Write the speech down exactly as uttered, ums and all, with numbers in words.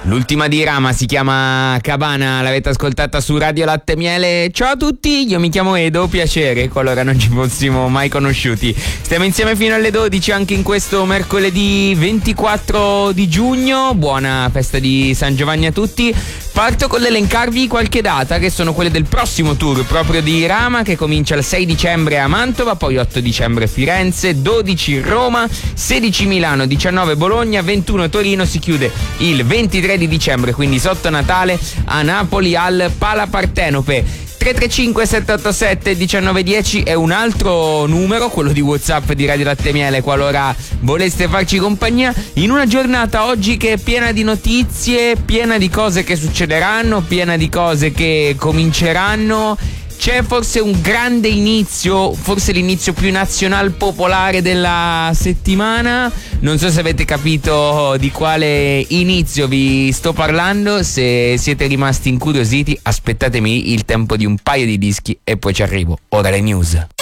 L'ultima di Rama si chiama Cabana, l'avete ascoltata su Radio Latte Miele. Ciao a tutti, io mi chiamo Edo, piacere, qualora non ci fossimo mai conosciuti. Stiamo insieme fino alle dodici anche in questo mercoledì ventiquattro di giugno. Buona festa di San Giovanni a tutti. Parto con l'elencarvi qualche data, che sono quelle del prossimo tour proprio di Rama, che comincia il sei dicembre a Mantova, poi otto dicembre Firenze, dodici Roma, sedici Milano, diciannove Bologna, ventuno Torino. Si chiude il ventitré di dicembre, quindi sotto Natale, a Napoli al Pala Partenope. tre tre cinque sette otto sette uno nove uno zero è un altro numero, quello di WhatsApp di Radio Latte Miele, qualora voleste farci compagnia in una giornata oggi che è piena di notizie, piena di cose che succederanno, piena di cose che cominceranno. C'è forse un grande inizio, forse l'inizio più nazional popolare della settimana. Non so se avete capito di quale inizio vi sto parlando. Se siete rimasti incuriositi, aspettatemi il tempo di un paio di dischi e poi ci arrivo. Ora le news.